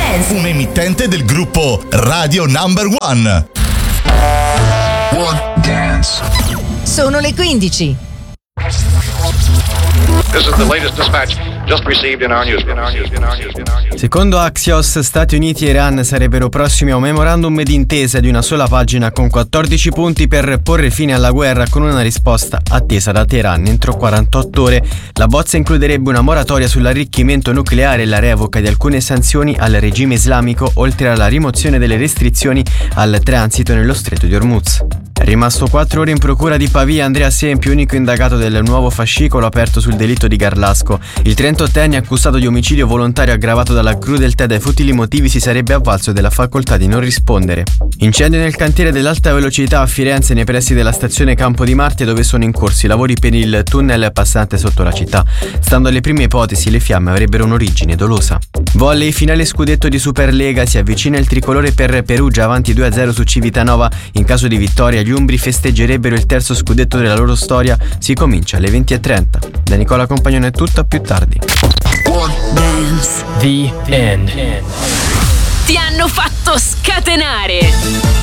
Dance. Un'emittente del gruppo Radio Number One. One Dance. Sono le 15. This is the latest dispatch just received in our newsroom. Secondo Axios, Stati Uniti e Iran sarebbero prossimi a un memorandum d'intesa di una sola pagina con 14 punti per porre fine alla guerra con una risposta attesa da Teheran entro 48 ore. La bozza includerebbe una moratoria sull'arricchimento nucleare e la revoca di alcune sanzioni al regime islamico, oltre alla rimozione delle restrizioni al transito nello stretto di Hormuz. È rimasto 4 ore in procura di Pavia Andrea Sempi, unico indagato del nuovo fascicolo aperto sul delitto di Garlasco. Il 38enne, accusato di omicidio volontario aggravato dalla crudeltà dai futili motivi, si sarebbe avvalso della facoltà di non rispondere. Incendio nel cantiere dell'alta velocità a Firenze, nei pressi della stazione Campo di Marte, dove sono in corso i lavori per il tunnel passante sotto la città. Stando alle prime ipotesi, le fiamme avrebbero un'origine dolosa. Volley, finale scudetto di Superlega, si avvicina il tricolore per Perugia, avanti 2-0 su Civitanova. In caso di vittoria, gli umbri festeggerebbero il terzo scudetto della loro storia. Si comincia alle 20:30. Da Nicola Compagnone è tutto, a più tardi. One Dance. The End. Ti hanno fatto scatenare!